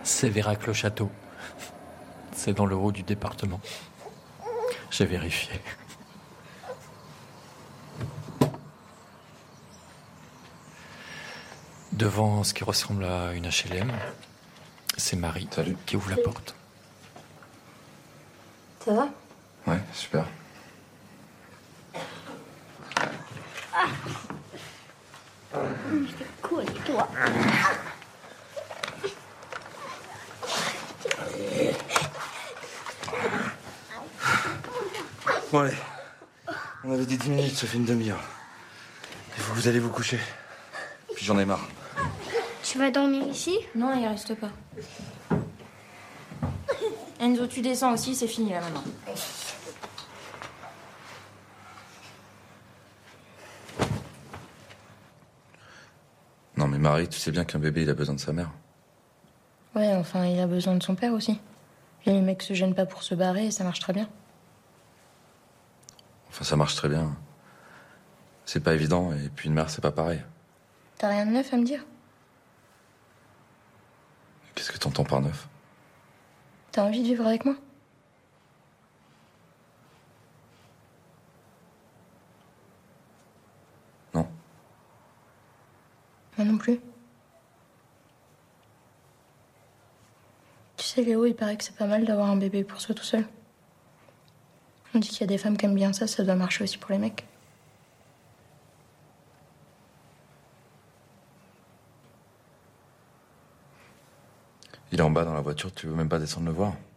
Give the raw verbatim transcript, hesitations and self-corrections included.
C'est Vérac-le-Château. C'est dans le haut du département. J'ai vérifié. Devant ce qui ressemble à une H L M, c'est Marie. Salut. Qui ouvre la porte. Ça va? Ouais, super. Ah. C'est cool, toi. Bon allez, on avait dit dix minutes, ça fait une demi-heure. Et vous, vous allez vous coucher. Puis j'en ai marre. Tu vas dormir ici? Non, il reste pas. Enzo, tu descends aussi, c'est fini là maintenant. Non mais Marie, tu sais bien qu'un bébé, il a besoin de sa mère. Ouais, enfin, il a besoin de son père aussi. Et les mecs se gênent pas pour se barrer et ça marche très bien. Enfin, ça marche très bien. C'est pas évident, et puis une mère, c'est pas pareil. T'as rien de neuf à me dire? Qu'est-ce que t'entends par neuf? T'as envie de vivre avec moi? Non. Moi non plus. Tu sais, Léo, il paraît que c'est pas mal d'avoir un bébé pour soi tout seul. On dit qu'il y a des femmes qui aiment bien ça, ça doit marcher aussi pour les mecs. Il est en bas dans la voiture, tu veux même pas descendre le voir?